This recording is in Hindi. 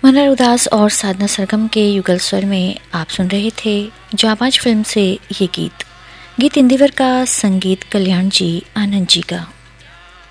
मनहर उदास और साधना सरगम के युगल स्वर में आप सुन रहे थे जाबाज फिल्म से ये गीत। गीत इंदिवर का, संगीत कल्याण जी आनंद जी का।